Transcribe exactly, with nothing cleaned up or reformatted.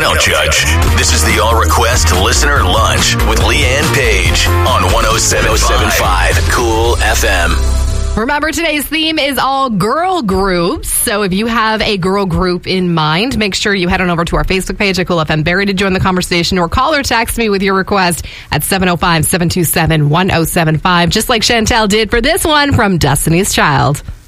Don't judge. This is the All Request Listener Lunch with Leanne Page on one oh seven point five Cool F M. Remember, today's theme is all girl groups. So if you have a girl group in mind, make sure you head on over to our Facebook page at Cool F M Barrie to join the conversation, or call or text me with your request at seven oh five, seven two seven, one oh seven five, just like Chantel did for this one from Destiny's Child.